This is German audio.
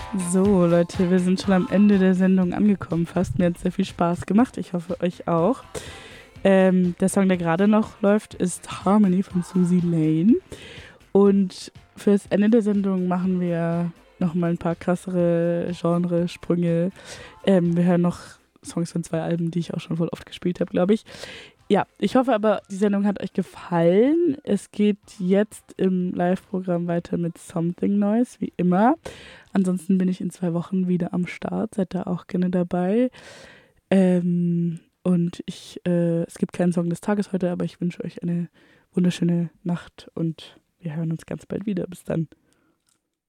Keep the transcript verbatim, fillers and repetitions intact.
So, Leute, wir sind schon am Ende der Sendung angekommen. Fast mir hat sehr viel Spaß gemacht. Ich hoffe, euch auch. Ähm, der Song, der gerade noch läuft, ist Harmony von Suzy Lane. Und fürs Ende der Sendung machen wir nochmal ein paar krassere Genresprünge. Ähm, wir hören noch Songs von zwei Alben, die ich auch schon voll oft gespielt habe, glaube ich. Ja, ich hoffe aber, die Sendung hat euch gefallen. Es geht jetzt im Live-Programm weiter mit Something Noise, wie immer. Ansonsten bin ich in zwei Wochen wieder am Start. Seid da auch gerne dabei. Ähm, und ich, äh, es gibt keinen Song des Tages heute, aber ich wünsche euch eine wunderschöne Nacht und wir hören uns ganz bald wieder. Bis dann.